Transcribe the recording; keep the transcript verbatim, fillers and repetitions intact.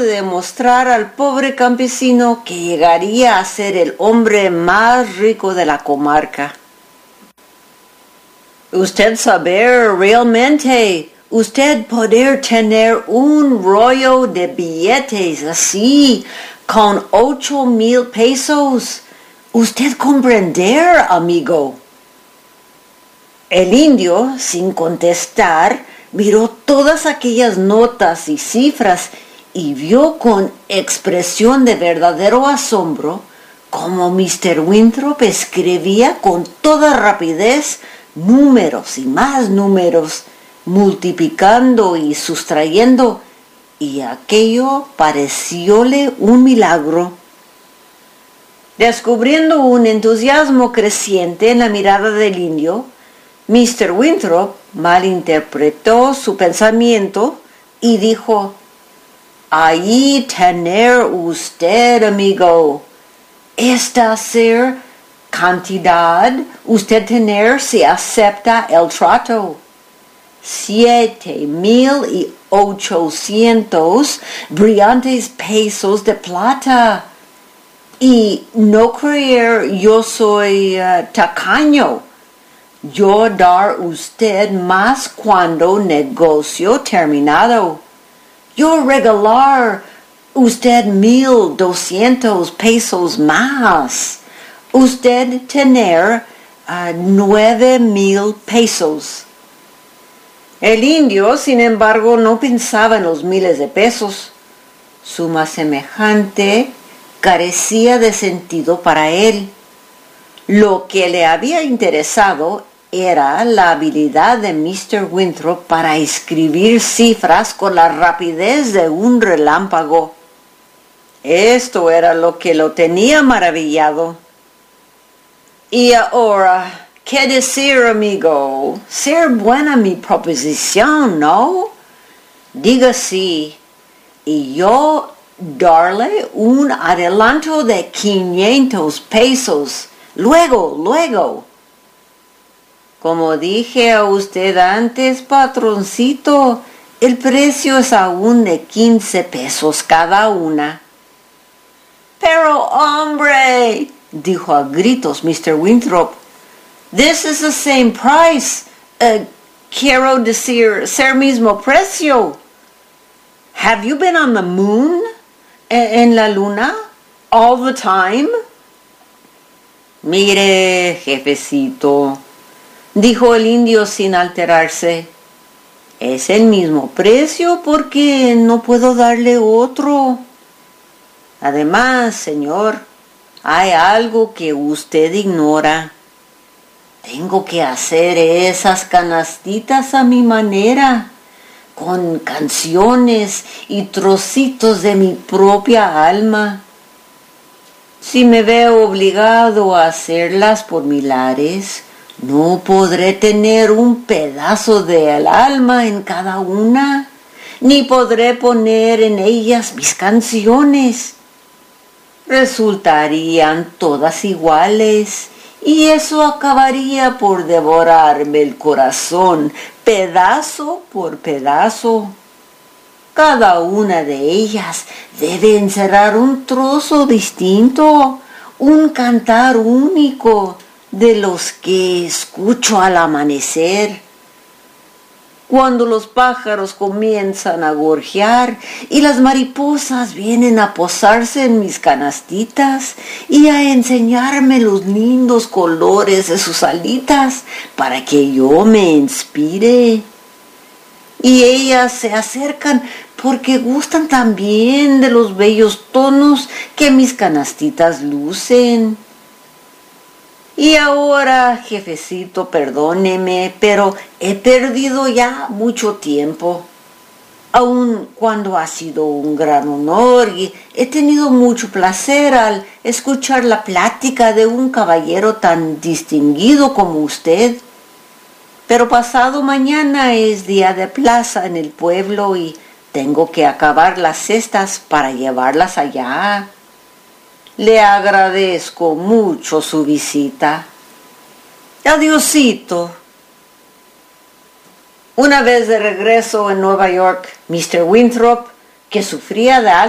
de demostrar al pobre campesino que llegaría a ser el hombre más rico de la comarca. Usted saber realmente, usted poder tener un rollo de billetes así, con ocho mil pesos. Usted comprender, amigo. El indio, sin contestar, miró todas aquellas notas y cifras y vio con expresión de verdadero asombro cómo mister Winthrop escribía con toda rapidez números y más números, multiplicando y sustrayendo, y aquello parecióle un milagro. Descubriendo un entusiasmo creciente en la mirada del indio, mister Winthrop malinterpretó su pensamiento y dijo: «Ahí tener usted, amigo. Esta ser cantidad, usted tener si acepta el trato. Siete mil y ochocientos brillantes pesos de plata. Y no creer yo soy uh, tacaño. Yo dar usted más cuando negocio terminado. Yo regalar usted mil doscientos pesos más. Usted tener uh, nueve mil pesos». El indio, sin embargo, no pensaba en los miles de pesos. Suma semejante carecía de sentido para él. Lo que le había interesado era la habilidad de mister Winthrop para escribir cifras con la rapidez de un relámpago. Esto era lo que lo tenía maravillado. Y ahora, ¿qué decir, amigo? Ser buena mi proposición, ¿no? Diga sí, y yo darle un adelanto de quinientos pesos. Luego, luego. Como dije a usted antes, patroncito, el precio es aún de quince pesos cada una. Pero, hombre, dijo a gritos mister Winthrop, this is the same price. Uh, quiero decir, ser mismo precio. Have you been on the moon? ¿En la luna? All the time? Mire, jefecito, dijo el indio sin alterarse, es el mismo precio porque no puedo darle otro. Además, señor, hay algo que usted ignora. Tengo que hacer esas canastitas a mi manera, con canciones y trocitos de mi propia alma. Si me veo obligado a hacerlas por milares, no podré tener un pedazo del alma en cada una, ni podré poner en ellas mis canciones. Resultarían todas iguales, y eso acabaría por devorarme el corazón, pedazo por pedazo. Cada una de ellas debe encerrar un trozo distinto, un cantar único de los que escucho al amanecer. Cuando los pájaros comienzan a gorjear y las mariposas vienen a posarse en mis canastitas y a enseñarme los lindos colores de sus alitas para que yo me inspire. Y ellas se acercan porque gustan también de los bellos tonos que mis canastitas lucen. Y ahora, jefecito, perdóneme, pero he perdido ya mucho tiempo, aun cuando ha sido un gran honor y he tenido mucho placer al escuchar la plática de un caballero tan distinguido como usted. Pero pasado mañana es día de plaza en el pueblo y tengo que acabar las cestas para llevarlas allá. Le agradezco mucho su visita. Adiosito. Una vez de regreso en Nueva York, mister Winthrop, que sufría de